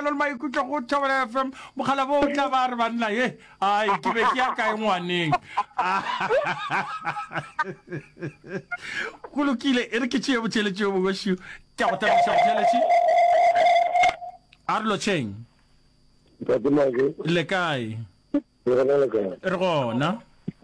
le maikutlo go Thobela FM mogala bo tla ba re banna ye ai ke be ke ya kae ngwaneng go lokile e re ke tšee botšheletši bo bošo ke a go tabiša botšheletši Arlo Cheng le kae re gona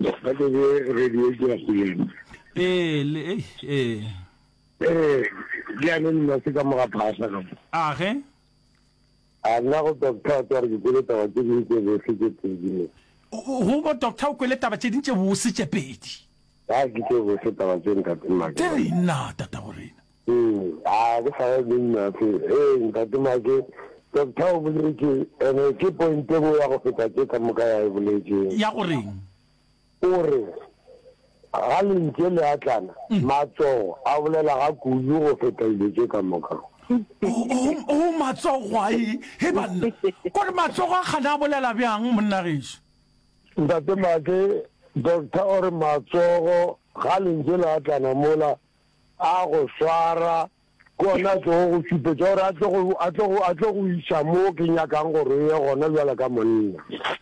nna se ka moga phasa ka age a nna go doctor tsare ke le taba tse di ke be se ke tsedi go go doctor o kwele taba tse dintse bo se tse pedi a ke tse bo se taba tse nka tsema ke tse nna tata gorena a ke sa le nna se nka tsema ke doctor o bole ke point go ya go feta ke ka moka ya boletse ya goreng ore ga le ntse le atlana matso a bolela ga kudu go feta ile ke ka moka o matsogo ai he banna gore matsogo a kgana bolela bjang monna geso ntate make doctor ore matsogo ga le ntse le atlana mola a go swara kona tlo go tshupetsa gore a tlo go isa mo ke nyakang gore ye gona jwala ka monna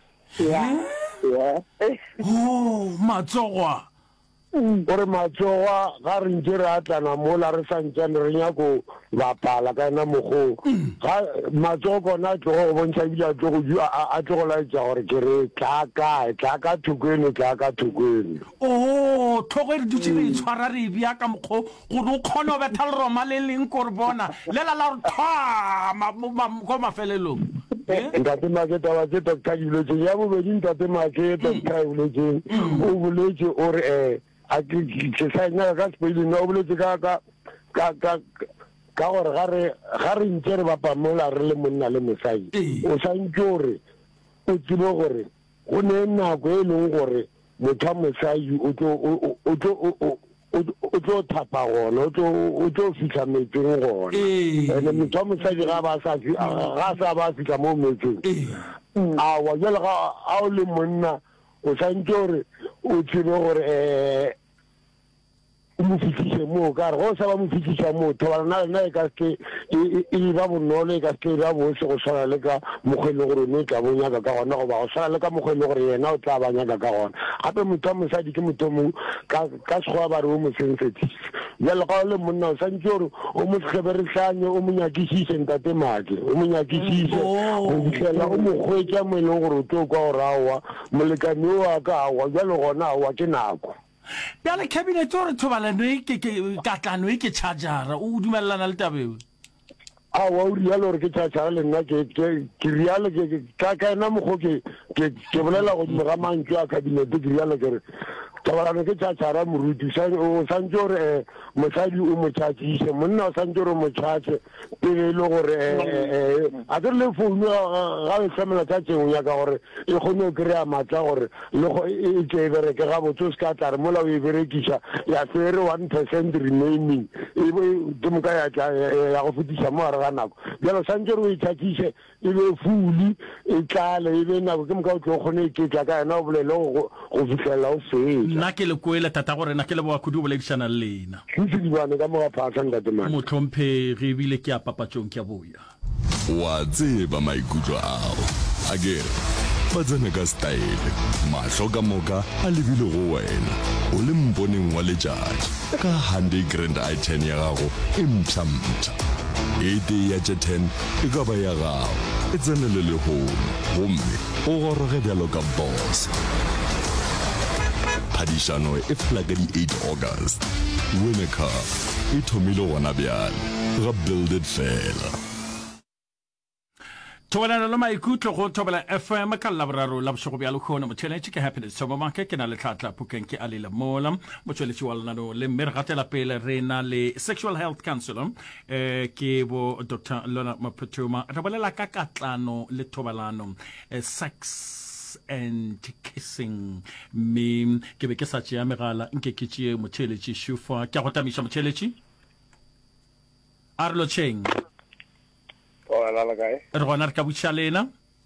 matsogo gore matsoga ga re ntse re atlana mola re santsane re nyako bapala ka ena mogo ga matsogo kona a tlogo go bontšha ebile a tlogo laetša gore ke re tla ka thokweni thogo e re dutse re itshwara re bja ka mokgo gore o kgone o betha leroma le leng kore bona lela la re thwa ko mafelelong ntate make taba ke doctor ke boletseng ya bobedi ntate make doctor e boletseng o boletse ore a ke sa nyaka ka sepedi nna o boletse ka gore ga re ntse re bapa mola re le monna le mosadi o santse gore o tsebe gore go ne nako e leng gore motho a mosadi o tlo thapa gona o tlo fitlha metseng gona ande motho a mosadi ga sa ba fitlha mo metseng awa jale ga o le monna o santse gore o tsebe gore mo fitlhise mo ka re go sa ba mo fitlhisa mo thobalana nna e ka ke e ba bonolo e ka ke ba botse go tshwana le ka mokgwele gore ne tla bonyaka ka gona go ba go tshwana le ka mokgwele gore yena o tla banyaka ka gona gape motho a mosadi ke motho mongwe ka sekgowa ba re o mosensetise jale ga o le monna o santse gore o mo segeberetlanye o mo nyakisise ntate make o mo nyakisise go fitlhela o mo kgwetsa mo e leng gore o tlo kwa gore aowa molekane o a ka aowa jale gona aowa ke nako bjale cabinet o re thobalano katlano e ke chargera o dumelelana le tabeo awa o rialo gore ke chargera le nna ke rialo ka ena mokgo ke bolela go dimo ga mantso a cabinet ke rialo kere thobalano ke chargera moruti o santse gore mosadi o mo chargise monna o santse gore o mo charge pele e le gore a kere le founu ga e tlamela tšatšeng o nyaka gore e kgone o kry-a maatla gore le go e ke e bereke ga botse o se ka tla re mola o e berekiša ya fere 1% remaining ke moka ya go fetiša mo gare ga nako bjalo santse gore o e chargise e be fuli e tlale e be nako ke moka o tlo kgone e ketla ka yena o bolele go fitlhelela o fetsa nna ke le koele tata gore na ke le boakudi o boledišana le lena sedibane ka moga phasa ntatemane motlhomphe re ebile ke a papatšong ke a boya wa tseba maikutlo ao a kere ba tsena ka style mahlo ka moka a lebile go wena o le mponeng wa letšatši ka Hyundai Grand i10 ya gago e mpšhampša ete ya tše 10 e ka ba ya gago e tsenele lehono gomme o goroge bjalo ka boss phadišano e fela ka di 8 August winner cup e thomile gona bjale ga build it fela thobalano le maikutlo go Thobela FM ka laboraro la bošego bja lekgone motšheletše ke happiness somamake ke na le tlhatla pukeng ke a lela mola motšweletši wa lenano le mme re gatela pele re na le sexual health counselor ke bo Dr. Lona Maputuma re bolela ka katlano le thobalano sex and kissing me ke be ke sa tšea megala nke ke tšee motšheletši šufa ke a go tamiša motšheletši Arlo Cheng re gona re ka butša lena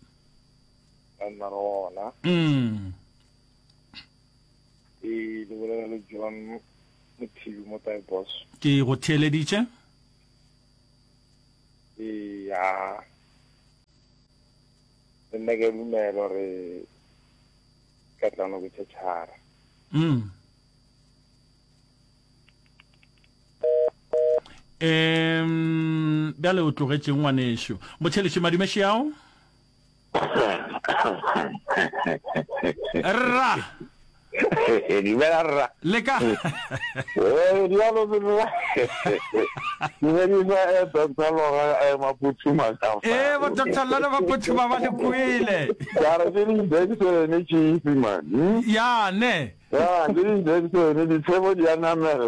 ke go theeleditše nne ke dumela re ka tlano go tshara bjale o tlogetse ngwanesho motšheletše madimeši yao rra Rivera. leka Dialo bella. Diveniva tantalo Mapuchuma. ma Dr. Lana Mapuchuma va le kuile. Cara, devi detto ne ci man. Ya ne. Ah, devi detto ne dicevo di andare.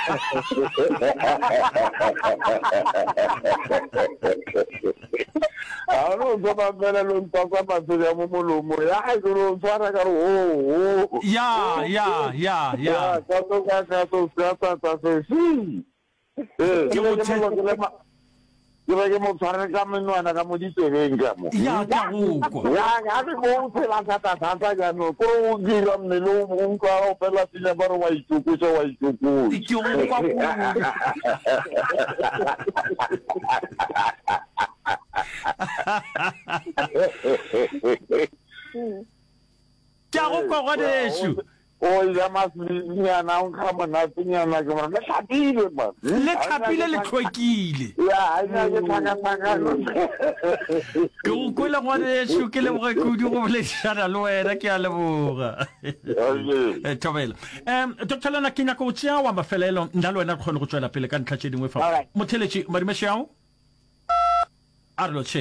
Allora, va bene lontano ma togliamo molumo. Non fare caro. Ya. Quando cazzo scatta sì. Che mo fare camino a una modito venga. Ya ugo. Ya mo se la cata santa ya no ko giram ne lo un ka per la fine baro vai tu ko vai tu. Ti ugo kwa. Tja go kwa desho. O ya mas nyana un kama na nyana ke mara tlapile man. Le tlapile le tlhwekile. Ya ina ke thaka ke o kwela ngwa desho ke le go kudi go boleshana le wena ke a leboga. Thobela Dr. Lana ke nyaka o tšea wa mafelelo nna le wena re kgone go tswela pele ka ntlha tše dingwe fa motheletši madimeši yao Arlo che.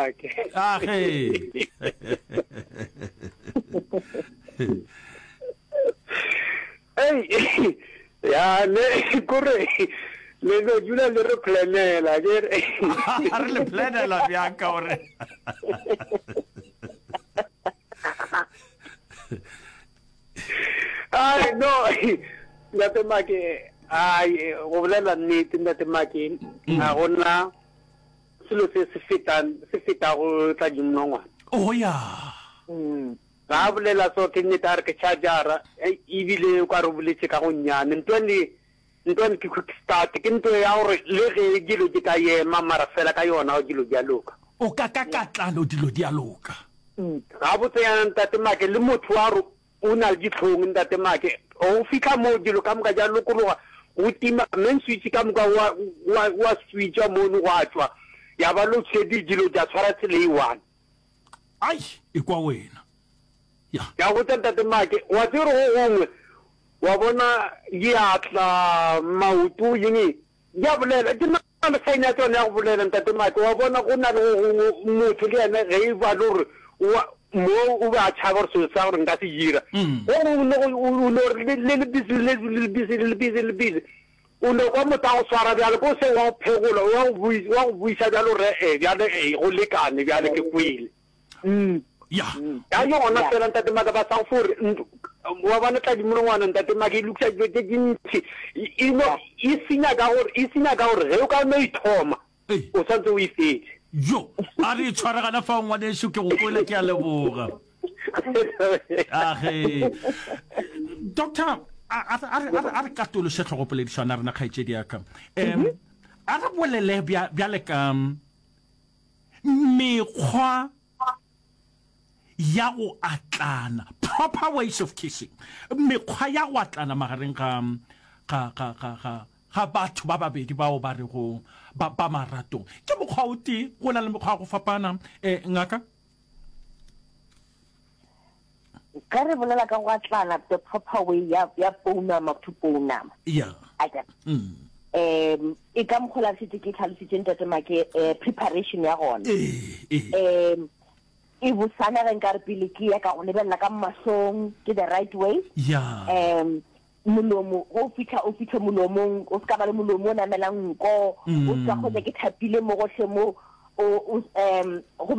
Hey, ya le corre. Le no jula le replanela ayer. Le planela bianca ore. Ay, no. La tema que ay, oblela ni tinda tema que agona selo se fita go tla dimnongwa. Oh ya. Ga bolela so ke netar ke chargera e bile ka re boletse ka go nyane ntone ke quick start ke ntwe ya gore le ge dilo di ka yema mara fela ka yona o dilo di a loka o ka katlano dilo di a loka ga botse ya ntate make le motho wa ro o na le ditlhong ntate make o fika mo dilo ka moka ja lokologa o tima main switch ka moka wa switch mo no wa tswa ya ba lo tshedi dilo ja tshwara tsele e one ai e kwa wena ya go ntate make wa tsero gongwe wa bona ya tla mautu yini ya bolela ke na le fanya tsone ya go bolela ntate make wa bona go na le motho le ene ge ba lore mo o ba tshaba re so sa gore nka se dira o le busy o no go mota go swara bjale go se wa phegola wa go buisa bjalo re bjale go lekane bjale ke kwile ya yona fela ntate make ba sang for wa bana tla dimongwana ntate make luksa go te dintsi e sina ka gore ge o ka no ithoma o santse o ifetse yo a re tshwaragana fa ngwa desho ke go kwele ke a leboga doctor a re katolose tlhogopoledišana rena kgaitsedi yaka a re bolele bjale ka mekgwa ya go atlana proper ways of kissing mekgwa ya go atlana magareng ga batho ba babedi bao ba re go ba maratong ke mokgwa o tee go na le mekgwa go fapana ngaka ka re bolela ka go atlana the proper way ya pounama to pounama e ka mokgola setse ke tlhalositseng tate make preparation ya gona e busana re nka re pele ke ya ka go lebelela ka mahlong ke the right way molomo o fitlha molomong o ska ba le molomo o namelang nko o ska go ke thapile mo gohle mo go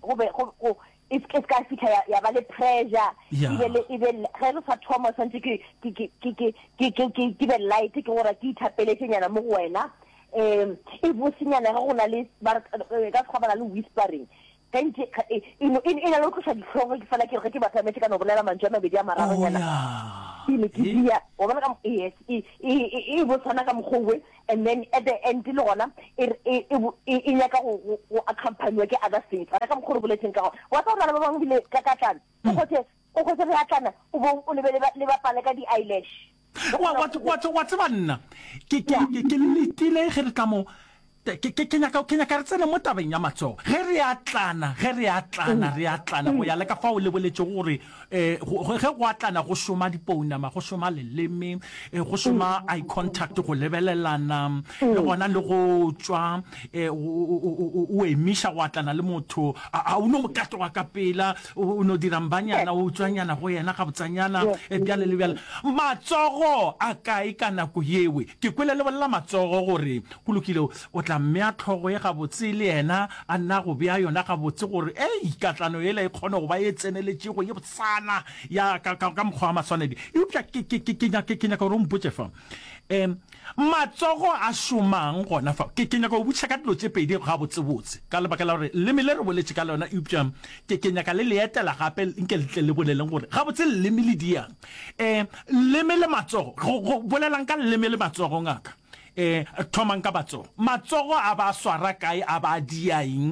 ka fitlha ya ba le pressure even ge re sa thoma santse ke be light ke gore ke ithapelenyana mo go wena e bosenyana ge go na le ka se kgabana le whispering ina lo go sa ditlhogo ke fela ke re ke batla metse ka no bolela mantswe a mabedi a mararo nyana ke dia o bona ka e bo tsana ka mogwe and then at the end le gona e nyaka go accompany ke other things ka mogoro boletseng ka wa tsona le ba bang bile ka tlana o go re atlana o bo o le ba pale ka di eyelash wa tsebana ke letile ge re ka mo ke nyaka re tsene mo tabeng ya matsogo ge re atlana go ya le ka fa o leboletse gore ge go atlana go šoma dipounama go šoma leleme go šoma eye contact go lebelelana le gona le go tswa o emiša go atlana le motho a o no go katoga ka pela o no dirambanyana o tswanyana go yena ga botsanyana bjale le bjale matsogo a kae ka nako yewe ke kwele le bolela matsogo gore go lokile o tla mmea tlhogo ye ga botse le yena a nna go bea yona ga botse gore katlano ele e kgone go ba e tseneletse go ye botsana ya ka mokgwa wa maswanedi eupša ke nyaka gore o mpotse fa matsogo a šomang gona fa ke nyaka go botša ka dilo tse pedi ga botsebotse ka lebaka la gore leme le re boletse ka lona eupša ke nyaka le leetela gape nke letle le boleleng gore ga botse leleme le diang leme le matsogo go bolelang ka leleme le matsogo ngaka thomang ka matsogo a ba swara kae a ba diaing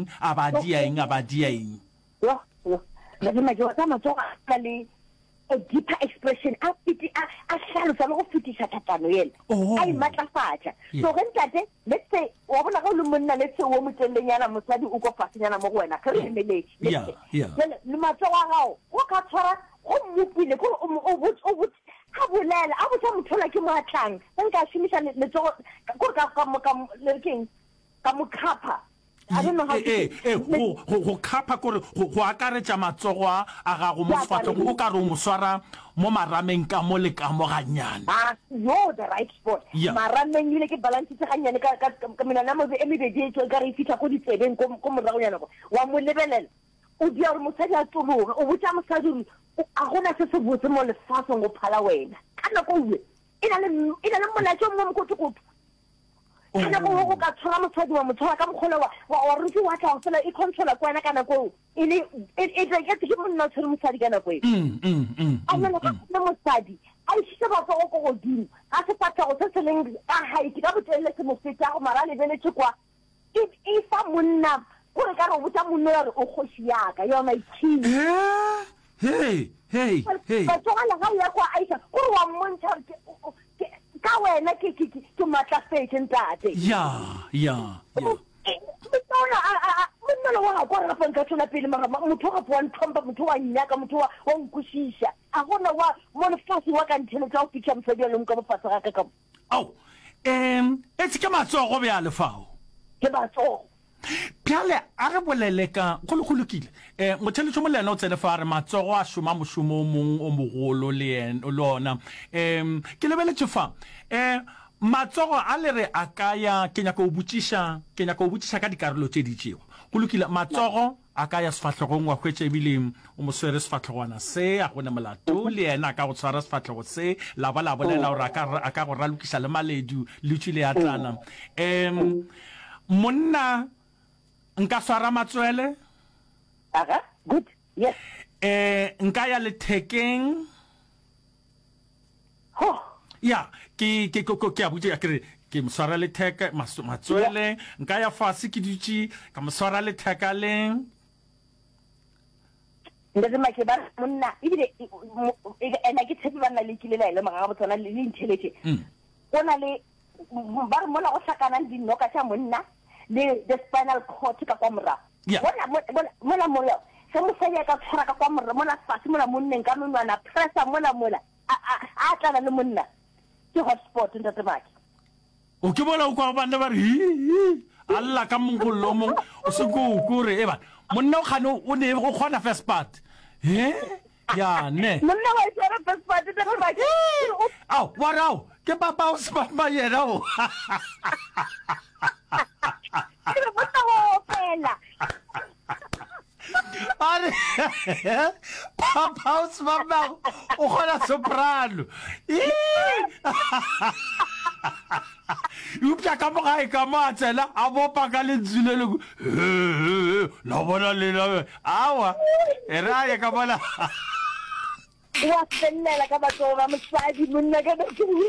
le ma jo tsa matsogo ka le a deeper expression a hlalosa le go fetisha tatano yena a imatlafatša so ge ntate let's say wa bona ga o le monna let's say o motellenyana mosadi o go fasinyana mo go wena ke re emeletse le matsogo a gago o ka tshwara go mmopile ko o a bolela a botsa mothola ke moatlang nka šomiša letsogo ko ka mo khapa I don't know how go khapa gore go akaretša matsogo a gago mo sefatlhong o ka re o mo swara mo marameng ka mo le ka mo ganyane yo the right spot marameng ile ke balancetse ganyane ka menana mo e mebedi e tswe ka re fitlha go ditsebeng ko moragonyana go wa mo lebelela o dia gore mosadi a tsologa o botsa mosadi a gona se se botse mo lefatsheng go phala wena ka nako uwe e na le molatso mo mokotokoto kana go ka tshwara mosadi wa motshwara ka mogolo wa ruti wa tla fela e controla kwa na kana go ile e tla ke monna tshwara mosadi kana go a nna ka mosadi a se ba go go godimo a se patla go se leng a haiti ka botelle se mo feta go mara le bele tshikwa e fa monna go re ka re botsa monna re o khoshi yaka yo my king hey ba tsogala ga ya kwa aisha go wa montsha ka wena ke matlafetse ntate monna wa go ra fa nka tsona pele motho ga bua nthomba motho wa nyaka motho wa nkushisha a gona wa mo lefase wa ka nthele tsa o fitlha mosadi a leng ka bofatsa ga ka ke matsogo bja lefao ke matsogo pjale a re bolele ka go lokile motheletso mo le ena o tsene fa re matsogo a šoma mošomo o mong o mogolo le ona ke lebeletse fa matsogo a le re a kaya ke nyaka o botšiša ka dikarolo tše di tšeo go lokile matsogo a ka ya sefatlhegong wa hwetša ebile o mo swere sefatlhegwana se a gone molato le yena a ka go tshwara sefatlhego se la ba la bolela gore a ka go ralokiša le maledu le tšwile ya tlana monna nka swara matswele good yes nka ya lethekeng ya ke a botse ke mo swara letheka matswele nka ya fase ke dutše ka mo swara letheka leng ndetse make ba monna ebile ena ke tshepe ba nna le kile la ile maga ga botsana le intelligence go na le ba re mola go hlakana le dinoka tša monna le the spinal cord ka kwa mora mola se mo se ya ka tshwara ka kwa mora mola fase mola monneng ka menwana pressa mola a tlana le monna ke hotspot ntate make o ke bola o kwa bana ba re alla ka mongollo mo o se go kore e ba monna o khano o ne go khona first part ya ne monna wa tsara first part ntate make au warao ke papa o se ba yena o ke botsa go pela Are Papa os mama o khona soprano upya ka mo gae ka matsela a bopa ka lentsule le la bona le la awa era ya ka bona wa tsennela ka batho ba mosadi monna ka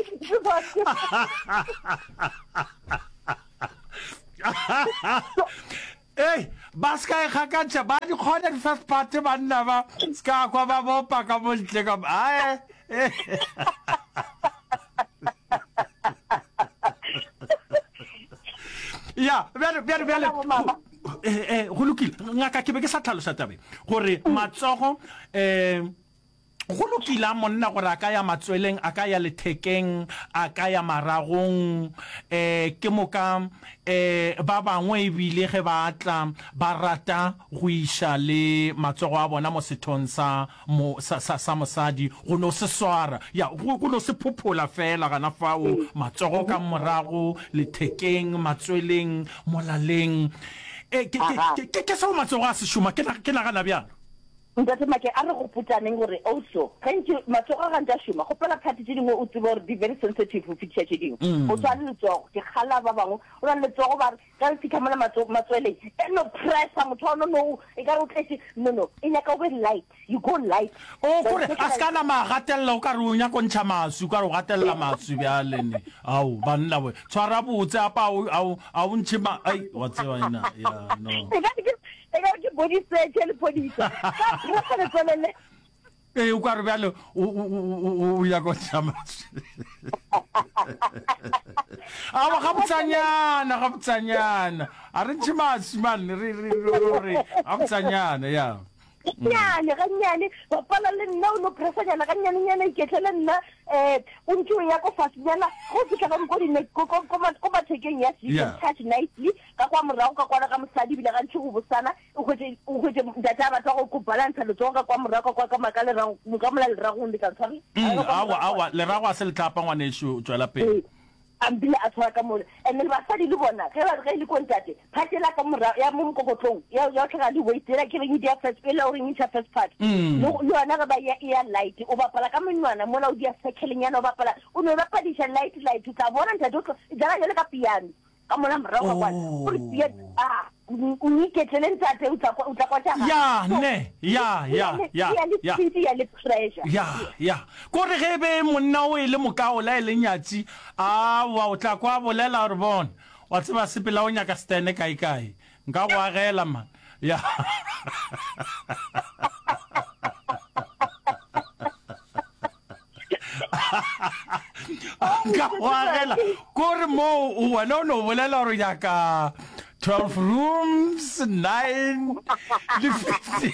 Hey, baska e khakantsa ba di khona di first party banna ba ska kwa ba bopa ka mo ntle ka ai ya bere go lokile ngaka ke be ke sa tlhalosa tabe gore matsogo go lokile monna gore a ka ya matsweleng a ka ya lethekeng a ka ya maragong ke moka ba bangwe e bile ge ba tla ba rata go isha le matsogo a bona mo sethong sa mosadi go no se swara ya go no se phophola fela gana fao matsogo ka morago lethekeng matsweleng molaleng ke sa matsogo a se shuma ke na gana bjang ntate make a re go putaneng gore also thank you matsogo ga ntse shuma go pela phati tse dingwe o tsebe gore di very sensitive go fitlha tse dingwe o tswa le letsogo ke khala ba bangwe o na letsogo ba ka fitlha mola matswele no pressure motho no e ka re o tletse no e nyaka o be light you go light o gore a ska na magatella o ka re o nya ko ntsha masu ka re o gatella masu bya lene au banna we tshwara botse apa au ntshima ai wa tseba ina ya no ke body search le polisa ka re tsolele o ka re bjalo o ya go tshama awa ga botsanyana a re ntshimasi man re a botsanyana ya nyane ga nyane ba pala le nna o no presanyana ga nyane iketlele nna o ntse o ya ko fasinyana go fitla ka mko dine ko mathekeng ya touch nicely ka kwa morago ka kwana ka mosadi bile ga ntse go bosana o khwetse data ba tla go balance le tsonga kwa morago kwa ka makale ra ka mola le ra go ndika tsari awa le ra go se le tlapa ngwane sho tswela pele ambile a tshwara ka mole ene le basadi le bona ge ba re le kontate phatela ka mora ya mo mkokotlong ya tlhaga di wait la ke re di first pele o re ntsha first part no yona ga ba ya light o bapala ka menwana mola o di a circling yana o bapala o no bapadisha light ka bona ntate o jana le ka piano ka mona mora ka kwa o o ni ke tseleng tate o tla kwa tsa ya gore ge be monna o ile mokao la ile nyatsi wa o tla kwa bolela re bona wa tseba sepela o nyaka stene kai nka go agela man ya nka go agela gore mo wena no bolela re nyaka 12 rooms, 9, 50.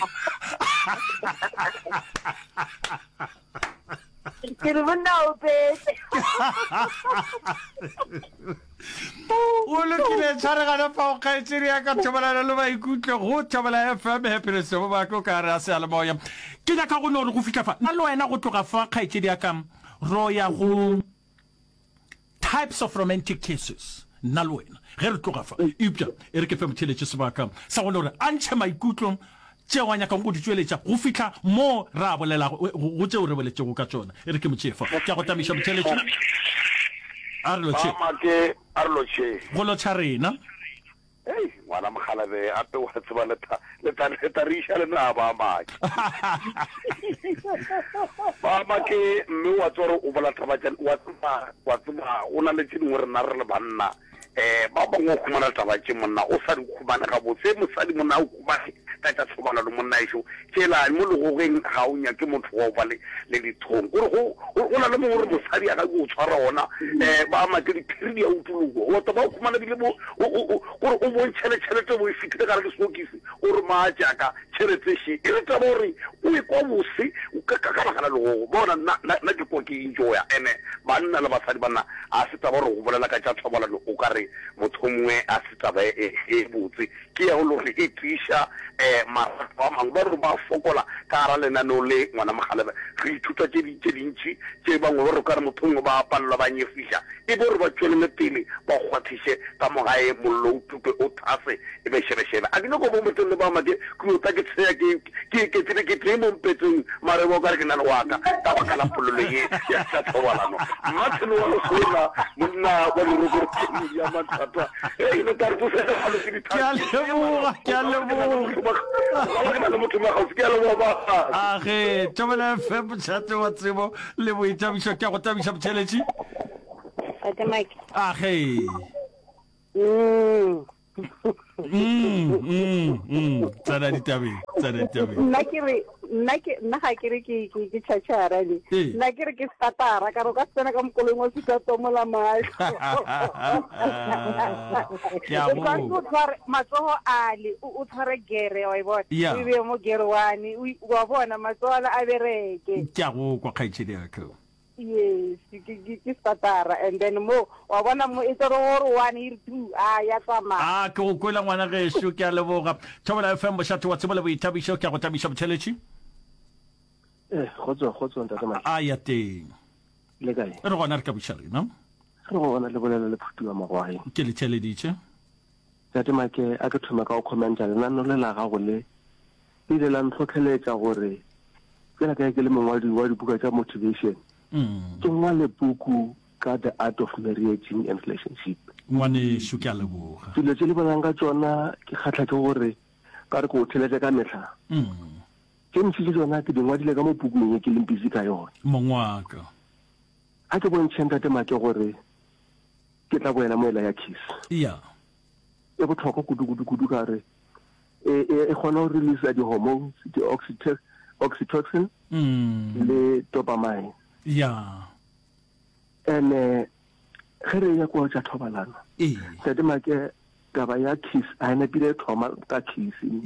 O lokile tshwaragana fa o kgaetsedi ya ka thobalana le maikutlo go thobala FM happiness mo ba ko ka re a se ala moya ke nyaka go no re go fitlha fa nna le wena go tloga fa kgaetsedi ya ka ro ya go types of romantic kisses nna le wena ge re tloga fa ipja e re ke fe motheletse sebaka sa gone gore a ntšhe maikutlong tšeo a nyakang go di tsweletša go fitlha mo ra bolela go tšeo re boletsego ka tsona e re ke motšhefa ke a go tamiša motheletse a re lotšhe go lotšha rena ngwana mogalabe ape wa tseba le riša le na ba make mme wa tsore o bola tabatšane wa tseba o na le tse dingwe re na re le banna ba bangwe o khumana tabatše monna o sa di khumane gabotse mosadi monna o khumane ka tša thobalano monna ešo tšela mo legogeng ga o nyake motho wa o ba le dithong gore go na le mo gore mosadi a ka o tshwara ona ba make diphiri ya utologo o ba o khumana bile gore o bontšhele tšhelete bo e fitile ka re ke sokisi o re maa jaaka tšhelete she e re taba gore o e kwa bose ka bagala legogo bona nna ke kwa ke enjoya ene banna le basadi banna a se taba gore go bolela ka tša thobalano o ka re motho mongwe a se taba e botse ke ya go le gore e tiša marato a mangwe ba re ba fokola ka ara lenaneo le ngwana Mogale re ithuta tse dintsi tse bangwe ba re ka re mothong ba palelwa ba nyefisa e bo re ba tswelele pele ba kgwathishe ka mogae mollo o tupe o thase e be shebeshebe a ke no go bo motho le ba mate ke o ta ke tseya ke tsene ke tle mo mpetseng mare bo ka re ke na le waka ta ba kala pololo ye ya tsa thobalano mmathe no wa sola monna wa le go ya mathata e no ta re go se ga le di thata ke a leboga age Thobela FM chat wa tsebo le boithabiso ke go tabisa motšheletši age tsana ditabeng nna ga ke re ke tšhatšhara le nna ke re ke statara ka re ka tsena ka mokolong wa fita tomola matlho matsogo ale o tshware gere wa e bona o be mo gere one wa bona matsogo ale a bereke ke a go kwa kgaitšhedi yaka yes ke statara and then mo wa bona mo e tsere gore one iri two ya tsamaya ke go kwela ngwana gešo ke a leboga Thobela FM bošate wa tsebo le boithabišo ke a go tabiša motšheletši kgotso ntate Mike ya teng le kae re gona re ka buša rena re gona le bolela le phutiwa magwae ke le tšheleditše ntate Mike a ke thoma ka go commenta lenaneo le la gago le ile la ntlhotlheletša gore fela ka ke le mongwadi wa dibuka tša motivation ke ngwale buku ka the art of marrying and relationship ngwane sho ke a leboga dilo tse le bonang ka tsona ke kgatlha ke gore ka re ko theletse ka metlha ke ntse tsona ke dingwadile ka mo bukung e ke leng busy ka yona mongwaka a ke bontšheng ka tema ke gore ke tla boela moela ya kiss e botlhokwa kudu ka re e kgona go release di-hormones di-oxytocin le dopamine and ge re ya kwa tša thobalano tate Make taba ya kiss a ena pile thoma ka kissing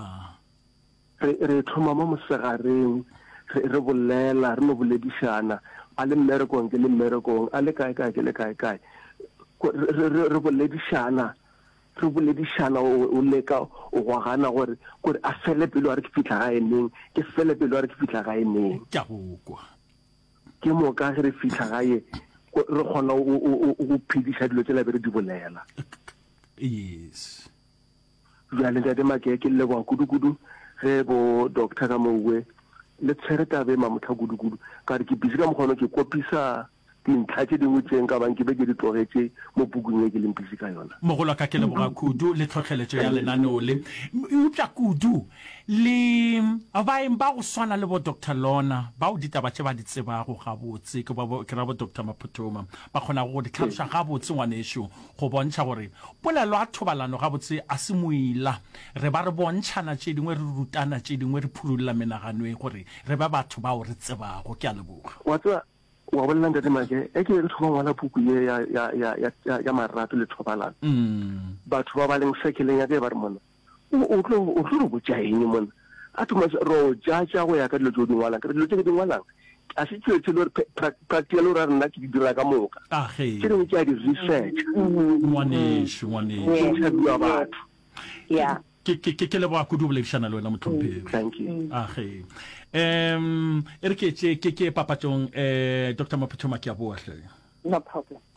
re thoma mo mosegareng re bolela re no boledišana a le mmerekong ke le mmerekong a le kae ke le kae re boledišana o leka o gwagana gore a fele pelo a re ke fitlha ga eneng ke fele pelo a re ke fitlha ga eneng ke mo ka re fitlha gae re kgona go phediša dilo tse la be re di bolela yes jale ntate Make ke leboga kudu ge bo doctor ka mowe le tshwere tabe mamotha kudu ka re ke busy ka mokgono ke kopisa dintlha tse dingwe tseng ka bang ke be ke di tlogetse mo bukung e ke leng busy ka yona mogolo ka ke leboga kudu le tlhotlheletšo ya lenaneo le upša kudu le baeng ba go swana le bo Dr. Lona ba o ditaba tše ba di tsebago gabotse ke ra bo Dr. Maputoma ba kgona go di tlhaloša gabotse ngwanešo go bontšha gore polelo a thobalano gabotse a se moila re ba re bontšhana tše dingwe re rutana tše dingwe re phululla menaganoe gore re ba batho bao re tsebago ke a leboga wa bolela ntate Make e ke re thoma ngwala buku ye ya marato le thobalano batho ba ba leng sekeleng ya ke ba re mona o tlo re botša eng mona a thoma ro jaja go ya ka dilo tse di ngwalang ke dilo tse ke di ngwalang a se tšwe le practical o ra rena ke di dira ka moka ke dingwe ke a di research ngwanešo interviewa batho ke leboga kudu boledišana le wena motlhomphegi thank you e re ke papatšong Dr. Maputoma ke a boa hle no problem